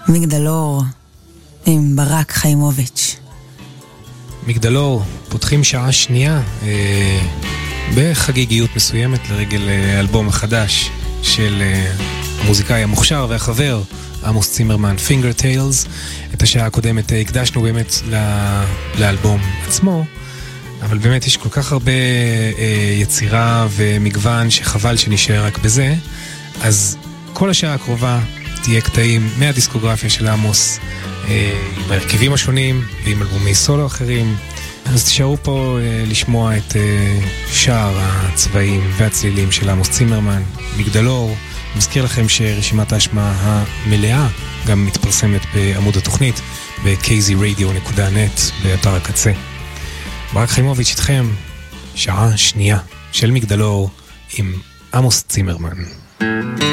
מגדלור עם ברק חיימוביץ'. מגדלור, פותחים שעה שנייה בחגיגיות מסוימת לרגל אלבום החדש של המוזיקאי המוכשר והחבר עמוס צימרמן, Finger Tales. את השעה הקודמת הקדשנו באמת לאלבום עצמו, אבל באמת יש כל כך הרבה יצירה ומגוון שחבל שנשאר רק בזה. אז כל השעה הקרובה תהיה קטעים מהדיסקוגרפיה של עמוס, עם הרכבים השונים ועם אלבומי סולו אחרים. אז תשארו פה לשמוע את שאר הצבעים והצלילים של עמוס צימרמן, מגדלור. מזכיר לכם שרשימת ההשמעה המלאה גם מתפרסמת בעמוד התוכנית ב-kzradio.net באתר הקצה. ברק חיימוביץ' איתכם, שעה שנייה של מגדלור עם עמוס צימרמן.